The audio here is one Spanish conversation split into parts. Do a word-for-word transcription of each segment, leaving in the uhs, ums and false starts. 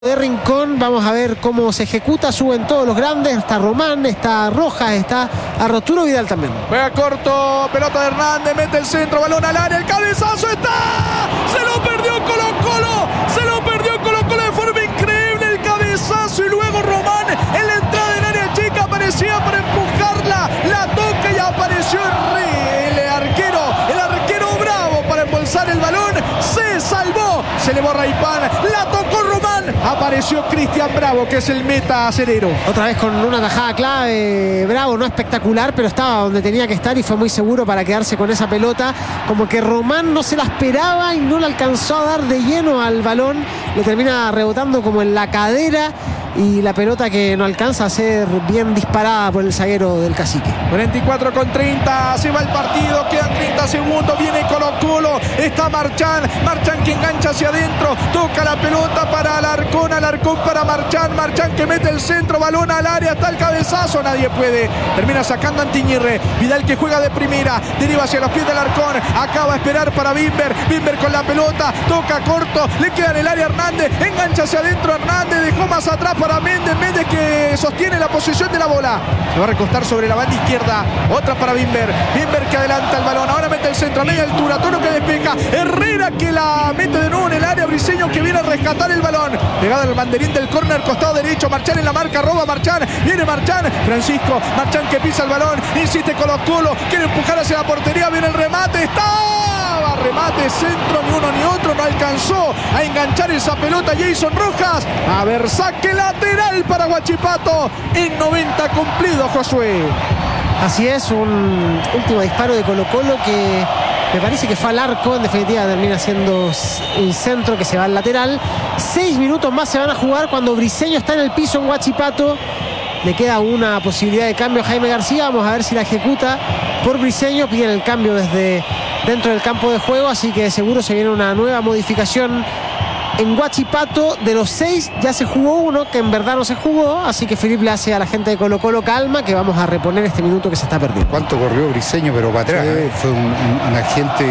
de Rincón. Vamos a ver cómo se ejecuta. Suben todos los grandes. Está Román, está Rojas, está Arturo Vidal también. Juega corto, pelota de Hernández, mete el centro, balón al área, el cabezazo está. Se lo perdió Colo Colo, se lo perdió Colo Colo de forma increíble el cabezazo y luego Román en la entrada del área chica aparecía para empujarla, la toca y apareció el, rey, el arquero, el arquero Bravo para embolsar el balón, se salvó, se le borra Ipán, la tocó Román, apareció Cristian Bravo que es el meta acerero. Otra vez con una tajada clave, Bravo, no espectacular, pero estaba donde tenía que estar y fue muy seguro para quedarse con esa pelota. Como que Román no se la esperaba y no le alcanzó a dar de lleno al balón, le termina rebotando como en la cadera y la pelota que no alcanza a ser bien disparada por el zaguero del Cacique. cuarenta y cuatro con treinta, se va el partido, quedan treinta segundos, viene Colo Colo, está Marchán, Marchán que engancha hacia adentro, toca la pelota para Alarcón, Alarcón para Marchán, Marchán que mete el centro, balón al área, está el cabezazo, nadie puede, termina sacando Antiñirre, Vidal que juega de primera, deriva hacia los pies de Alarcón, acaba a esperar para Bimber, Bimber con la pelota, toca corto, le queda en el área Hernández, engancha hacia adentro Hernández, dejó más atrás para Méndez, Méndez que sostiene la posición de la bola, se va a recostar sobre la banda izquierda, otra para Bimber, Bimber que adelanta el balón, ahora mete el centro a media altura, Toro que despeja, Herrera que la mete de nuevo en el área, Briseño que viene a rescatar el balón, pegado al banderín del córner, costado derecho, Marchán en la marca, roba Marchán, viene Marchán, Francisco, Marchán que pisa el balón, insiste Colo Colo, quiere empujar hacia la portería, viene el remate, estaba, remate, centro, ni uno ni otro, no alcanzó a enganchar esa pelota Jason Rojas, a ver, saque lateral para Huachipato, en noventa cumplido Josué. Así es, un último disparo de Colo Colo que me parece que fue al arco, en definitiva termina siendo un centro que se va al lateral. Seis minutos más se van a jugar cuando Briseño está en el piso en Huachipato. Le queda una posibilidad de cambio a Jaime García, vamos a ver si la ejecuta por Briseño, piden el cambio desde dentro del campo de juego, así que seguro se viene una nueva modificación en Huachipato. De los seis ya se jugó uno que en verdad no se jugó, así que Felipe le hace a la gente de Colo Colo calma, que vamos a reponer este minuto que se está perdiendo. ¿Cuánto corrió Briseño? Pero para atrás, ¿eh? Fue un, un, un agente,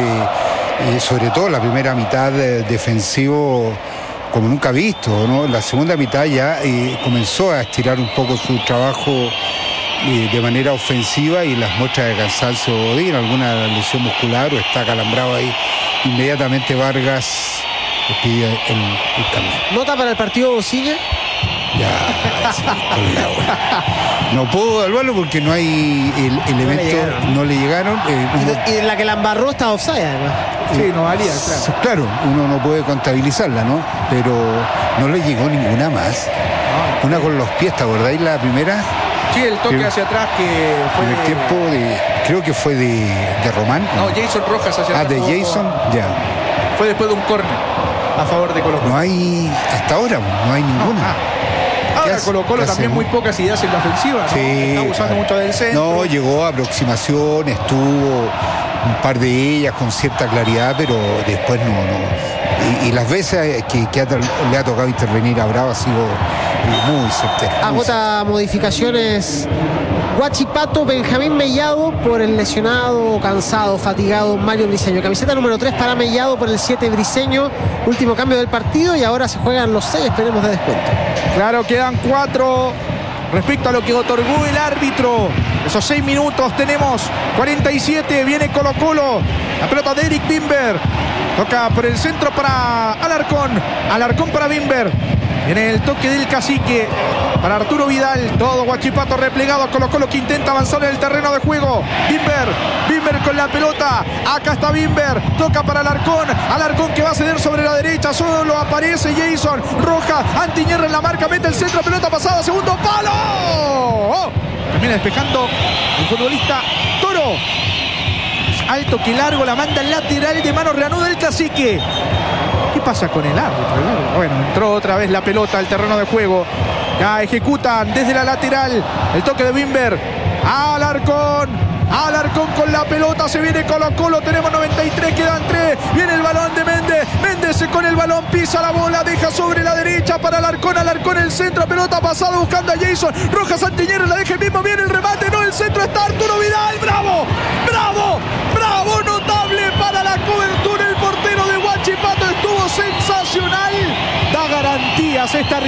eh, sobre todo la primera mitad eh, defensivo como nunca visto, ¿no? La segunda mitad ya eh, comenzó a estirar un poco su trabajo eh, de manera ofensiva y las muestras de cansancio de alguna lesión muscular o está calambrado ahí. Inmediatamente Vargas pide el, el cambio. ¿Nota para el partido Bocilla? Ya, sí, no puedo evaluarlo porque no hay el elemento, no le llegaron. No le llegaron eh, uno, y, y la que la embarró está offside además. Sí, no valía, claro. Claro, uno no puede contabilizarla, ¿no? Pero no le llegó ninguna más. Una con los pies, ¿te acordáis la primera? Sí, el toque que, hacia atrás que fue en el de... tiempo de, creo que fue de, de Román. No, Jason Rojas hacia ah, atrás. Ah, de Jason, ya. Fue después de un córner a favor de Colo Colo. No hay, hasta ahora, no hay ninguna. Ah, ah. Ahora Colo Colo también muy pocas ideas en la ofensiva, ¿no? Sí, está usando claro. mucho del centro. No, llegó a aproximaciones, tuvo un par de ellas con cierta claridad, pero después no, no. Y, y las veces que, que ha, le ha tocado intervenir a Bravo ha sido muy certero. Agota modificaciones Huachipato, Benjamín Mellado por el lesionado, cansado, fatigado Mario Briseño. Camiseta número tres para Mellado por el siete Briseño. Último cambio del partido y ahora se juegan los seis, esperemos de descuento. Claro, quedan cuatro respecto a lo que otorgó el árbitro. Esos seis minutos tenemos cuarenta y siete, viene Colo Colo. La pelota de Eric Bimber. Toca por el centro para Alarcón. Alarcón para Bimber. Viene el toque del Cacique para Arturo Vidal. Todo Huachipato replegado. Colo Colo que intenta avanzar en el terreno de juego. Bimber, Bimber con la pelota. Acá está Bimber. Toca para Alarcón. Alarcón que va a ceder sobre la derecha. Solo aparece Jason Rojas. Antiñerra en la marca. Mete el centro. Pelota pasada. Segundo palo. Oh, termina despejando el futbolista Toro. Alto que largo. La manda lateral de mano. Reanuda el Cacique. ¿Qué pasa con el árbitro? Bueno, entró otra vez la pelota al terreno de juego. Ya ejecutan desde la lateral el toque de Bimber. Alarcón. Alarcón con la pelota. Se viene Colo Colo. Tenemos noventa y tres. Quedan tres. Viene el balón de Méndez. Méndez con el balón. Pisa la bola. Deja sobre la derecha para Alarcón. Alarcón el centro. Pelota pasada buscando a Jason. Rojas Antiñero. La deja el mismo. Viene el remate. No, el centro está Arturo Vidal. ¡Bravo! ¡Bravo! ¡Bravo! Notable para la cobertura. El portero de Huachipato estuvo sensacional. Da garantías esta